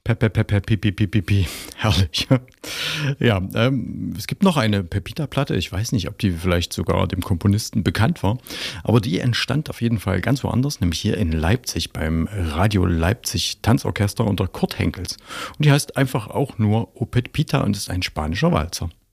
Pipi, pipi, pipi. Herrlich. Ja, es gibt noch eine Pepita-Platte. Ich weiß nicht, ob die vielleicht sogar dem Komponisten bekannt war. Aber die entstand auf jeden Fall ganz woanders, nämlich hier in Leipzig beim Radio Leipzig Tanzorchester unter Kurt Henkels. Und die heißt einfach auch nur O Pepita und ist ein spanischer Walzer.